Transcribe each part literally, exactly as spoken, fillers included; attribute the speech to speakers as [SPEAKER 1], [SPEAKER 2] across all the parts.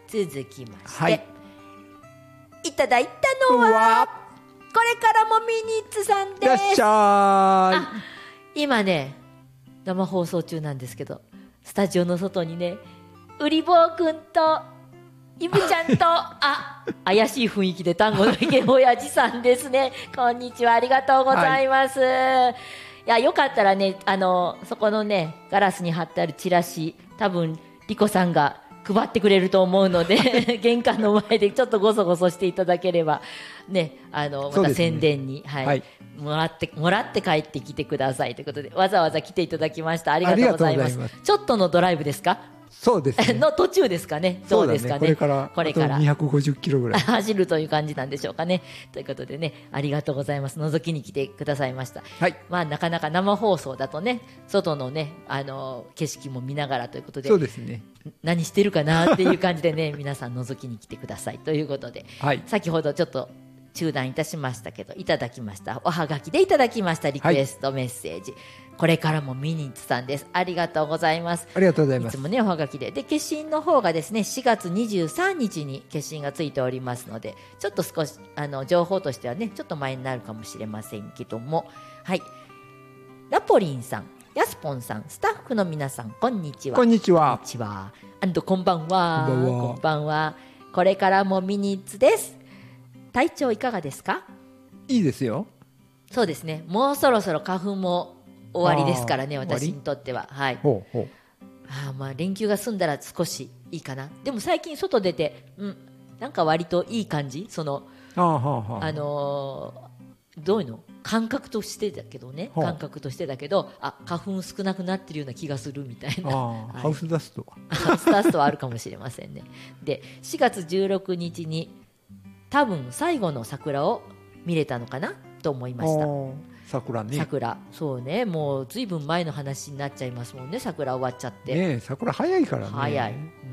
[SPEAKER 1] 続きまして、
[SPEAKER 2] はい、
[SPEAKER 1] いただいたのはこれからもミニッツさんです。
[SPEAKER 2] いらっしゃ
[SPEAKER 1] い。今ね生放送中なんですけど、スタジオの外にねウリボーくんとイブちゃんとあ怪しい雰囲気で単語の池親父さんですね。こんにちは、ありがとうございます、はい、いやよかったらね、あのそこのねガラスに貼ってあるチラシ、多分リコさんが配ってくれると思うので玄関の前でちょっとごそごそしていただければね、あのまた宣伝に、ね、はいはい、もらってもらって帰ってきてくださいということで、わざわざ来ていただきました。ありがとうございます。ちょっとのドライブですか？
[SPEAKER 2] そうですね
[SPEAKER 1] の途中ですかね。どうですかね。
[SPEAKER 2] これから
[SPEAKER 1] これから
[SPEAKER 2] にひゃくごじゅっキロぐらい
[SPEAKER 1] 走るという感じなんでしょうかね。ということでね、ありがとうございます。覗きに来てくださいました。
[SPEAKER 2] はい。
[SPEAKER 1] まあなかなか生放送だとね、外のねあの景色も見ながらということで、
[SPEAKER 2] そうですね。
[SPEAKER 1] 何してるかなっていう感じでね皆さん覗きに来てくださいということで、
[SPEAKER 2] はい、
[SPEAKER 1] 先ほどちょっと中断いたしましたけど、いただきましたおはがきでいただきましたリクエストメッセージ、はい、これからもミニッツさんです。ありがとうございます。
[SPEAKER 2] ありがとうございます。
[SPEAKER 1] いつもねおはがきでで消印の方がですねしがつにじゅうさんにちに消印がついておりますので、ちょっと少しあの情報としてはねちょっと前になるかもしれませんけども、はい、ラポリンさん、ヤスポンさん、スタッフの皆さん、こんにちは。
[SPEAKER 2] こんにちは。
[SPEAKER 1] こんにちは。アンドこんばんは。
[SPEAKER 2] こんばんは。
[SPEAKER 1] こんばんは。これからもミニッツです。体調いかがですか？
[SPEAKER 2] いいですよ。
[SPEAKER 1] そうですね。もうそろそろ花粉も終わりですからね、私にとっては。はい。
[SPEAKER 2] ほうほう。
[SPEAKER 1] ああ、まあ連休が済んだら少しいいかな。でも最近外出て、うん、なんか割といい感じ。その、
[SPEAKER 2] あ, はあはあ、
[SPEAKER 1] あのー、どういうの？感覚としてだけどね、感覚としてだけど、あ、花粉少なくなってるような気がするみたいな。
[SPEAKER 2] あ、
[SPEAKER 1] はい、
[SPEAKER 2] ハウスダストか。
[SPEAKER 1] ハウスダストはあるかもしれませんね。で、しがつじゅうろくにちに多分最後の桜を見れたのかなと思いました。
[SPEAKER 2] 桜ね。
[SPEAKER 1] 桜、そうね、もうずいぶん前の話になっちゃいますもんね。桜終わっちゃって。
[SPEAKER 2] ね、桜早いからね。
[SPEAKER 1] 早い。うん、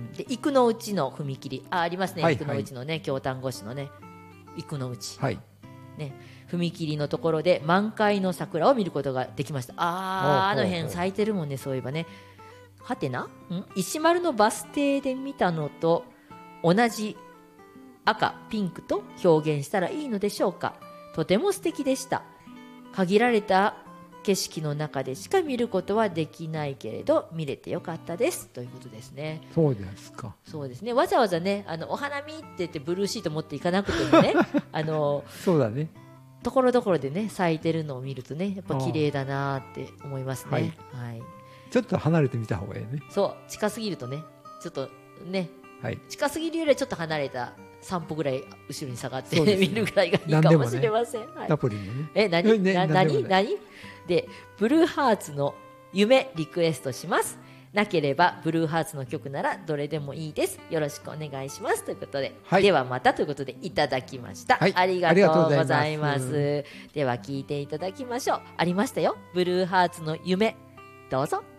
[SPEAKER 1] で、生のうちの踏切、あ、ありますね。
[SPEAKER 2] はい、
[SPEAKER 1] 生のうちのね、京丹後市のね、生のうち。
[SPEAKER 2] はい。
[SPEAKER 1] ね、踏切のところで満開の桜を見ることができました。あー、あの辺咲いてるもんね、そういえばね。はてな、ん石丸のバス停で見たのと同じ赤、ピンクと表現したらいいのでしょうか。とても素敵でした。限られた景色の中でしか見ることはできないけれど見れてよかったですということですね。
[SPEAKER 2] そうですか。
[SPEAKER 1] そうですね。わざわざね、あのお花見って言ってブルーシート持っていかなくてもねあの
[SPEAKER 2] そうだね、
[SPEAKER 1] ところどころでね咲いてるのを見るとねやっぱ綺麗だなって思いますね。はい、はい、
[SPEAKER 2] ちょっと離れてみた方がいいね。
[SPEAKER 1] そう近すぎるとねちょっとね、
[SPEAKER 2] はい、
[SPEAKER 1] 近すぎるよりはちょっと離れたさん歩ぐらい後ろに下がって、ね、見るぐらいがいいかもしれません。ね、はい、
[SPEAKER 2] ナポリのね。
[SPEAKER 1] え何ねな何何でブルーハーツの夢リクエストします。なければブルーハーツの曲ならどれでもいいです。よろしくお願いしますということで、はい、ではまたということでいただきました。はい、ありがとうございます。では聞いていただきましょう。ありましたよ、ブルーハーツの夢、どうぞ。